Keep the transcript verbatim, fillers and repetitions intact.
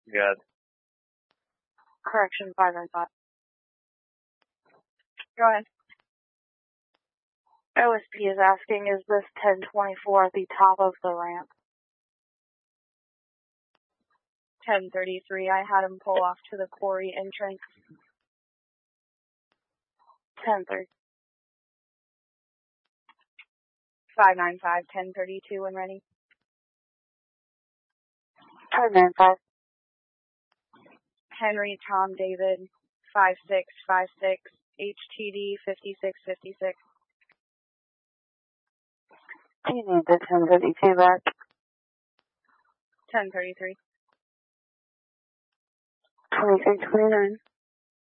Good. Correction five nine five. Go ahead. O S P is asking, is this ten twenty-four at the top of the ramp? ten thirty-three, I had him pull off to the quarry entrance. ten thirty. five nine five, ten thirty-two when ready. five nine five. Henry Tom David, five six five six, H T D fifty-six fifty-six. Do you need the ten thirty-two back? ten thirty-three. twenty-three twenty-nine.